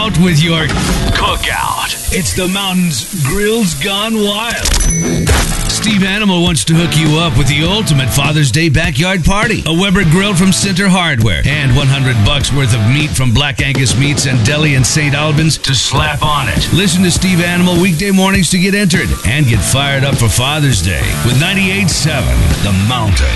out with your cookout. It's the mountain's Grills Gone Wild. Steve Animal wants to hook you up with the ultimate Father's Day backyard party. A Weber grill from Center Hardware and $100 worth of meat from Black Angus Meats and Deli in St. Albans to slap on it. Listen to Steve Animal weekday mornings to get entered and get fired up for Father's Day with 98.7 The Mountain.